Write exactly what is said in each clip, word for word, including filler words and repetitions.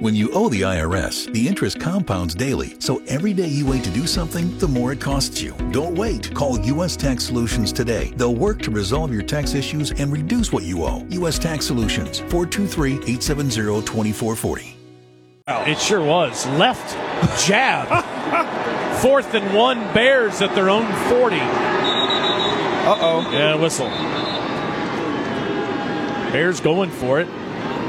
When you owe the I R S, the interest compounds daily, so every day you wait to do something, the more it costs you. Don't wait. Call U S Tax Solutions today. They'll work to resolve your tax issues and reduce what you owe. U S Tax Solutions, four two three, eight seven zero, two four four zero. It sure was. Left jab. Fourth and one, Bears at their own forty. Uh-oh. Yeah, whistle. Bears going for it.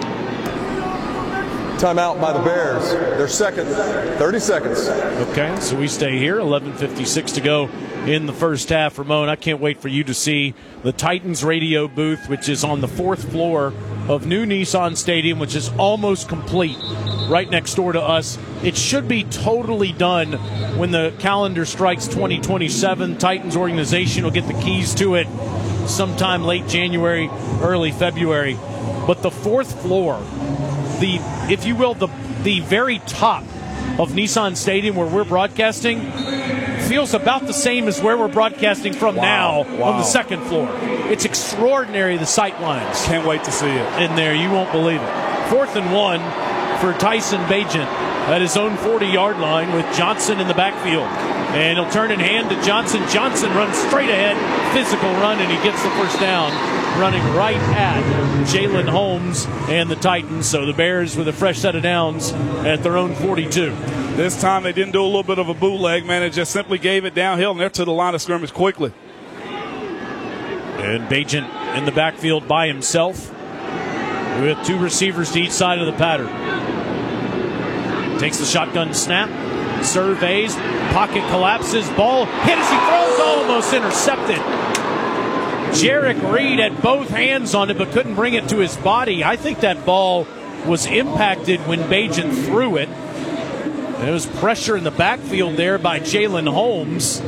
Timeout by the Bears. Their second. thirty seconds. Okay, so we stay here. eleven fifty-six to go in the first half. Ramon, I can't wait for you to see the Titans radio booth, which is on the fourth floor of new Nissan Stadium, which is almost complete, right next door to us. It should be totally done when the calendar strikes twenty twenty-seven. Titans organization will get the keys to it sometime late January, early February. But the fourth floor, the, if you will, the the very top of Nissan Stadium where we're broadcasting feels about the same as where we're broadcasting from Wow. now Wow. on the second floor. It's extraordinary, the sight lines. Can't wait to see it. In there, you won't believe it. Fourth and one for Tyson Bagent at his own forty-yard line with Johnson in the backfield. And he'll turn in hand to Johnson. Johnson runs straight ahead, physical run, and he gets the first down, running right at Jalen Holmes and the Titans. So the Bears with a fresh set of downs at their own forty-two. This time they didn't do a little bit of a bootleg, man. It just simply gave it downhill, and they're to the line of scrimmage quickly. And Bagent in the backfield by himself with two receivers to each side of the pattern. Takes the shotgun snap, surveys, pocket collapses, ball hit as he throws, almost intercepted. Jarek Reed had both hands on it but couldn't bring it to his body. I think that ball was impacted when Bagent threw it. There was pressure in the backfield there by Jalen Holmes.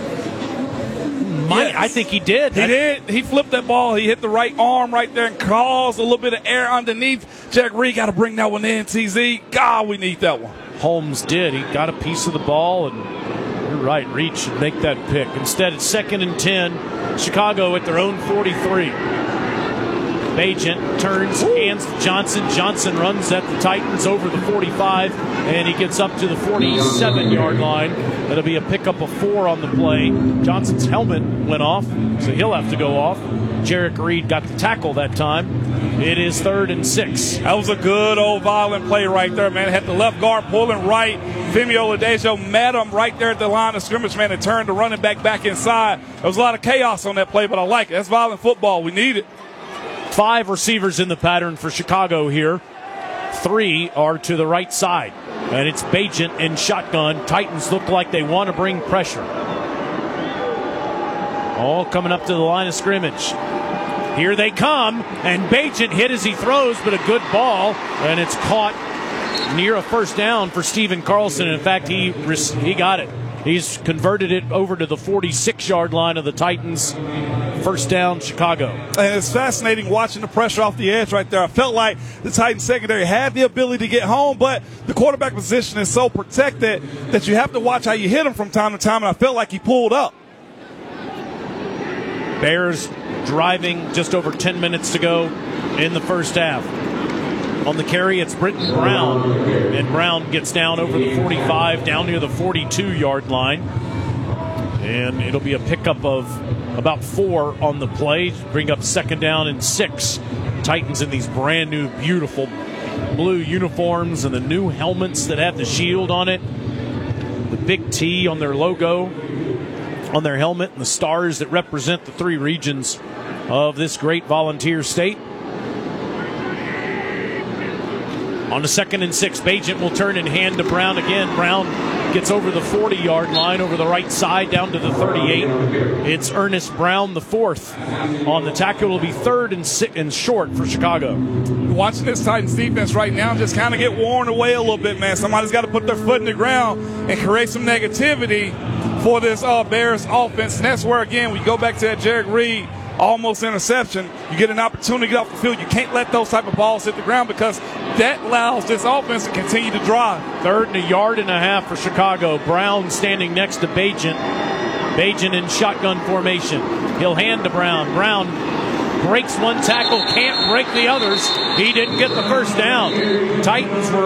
My, Yes. I think he did. He I, did. He flipped that ball. He hit the right arm right there and caused a little bit of air underneath. Jack Reed got to bring that one in, T Z. God, we need that one. Holmes did. He got a piece of the ball, and you're right, Reed should make that pick. Instead, it's second and ten. Chicago at their own forty-three. Bagent turns, hands to Johnson. Johnson runs at the Titans over the forty-five, and he gets up to the forty-seven-yard line. That'll be a pickup of four on the play. Johnson's helmet went off, so he'll have to go off. Jarek Reed got the tackle that time. It is third and six. That was a good old violent play right there, man. Had the left guard pulling right. Femi Oladejo met him right there at the line of scrimmage, man, and turned the running back back inside. There was a lot of chaos on that play, but I like it. That's violent football. We need it. Five receivers in the pattern for Chicago here. Three are to the right side. And it's Bagent in shotgun. Titans look like they want to bring pressure. All coming up to the line of scrimmage. Here they come, and Bagent hit as he throws, but a good ball, and it's caught near a first down for Stephen Carlson. In fact, he he got it. He's converted it over to the forty-six-yard line of the Titans. First down, Chicago. And it's fascinating watching the pressure off the edge right there. I felt like the Titans secondary had the ability to get home, but the quarterback position is so protected that you have to watch how you hit him from time to time, and I felt like he pulled up. Bears driving, just over ten minutes to go in the first half. On the carry, it's Britton Brown, and Brown gets down over the forty-five, down near the forty-two-yard line. And it'll be a pickup of about four on the play, bring up second down and six. Titans in these brand new, beautiful blue uniforms and the new helmets that have the shield on it. The big T on their logo, on their helmet, and the stars that represent the three regions of this great volunteer state. On the second and six, Bagent will turn and hand to Brown again. Brown gets over the forty-yard line, over the right side, down to the thirty-eight. It's Ernest Brown, the fourth. On the tackle will be third and, si- and short for Chicago. Watching this Titans defense right now just kind of get worn away a little bit, man. Somebody's got to put their foot in the ground and create some negativity for this uh, Bears offense. And that's where, again, we go back to that Jarek Reed almost interception. You get an opportunity to get off the field. You can't let those type of balls hit the ground because that allows this offense to continue to drive. Third and a yard and a half for Chicago. Brown standing next to Bagent. Bagent in shotgun formation. He'll hand to Brown. Brown breaks one tackle, can't break the others. He didn't get the first down. Titans were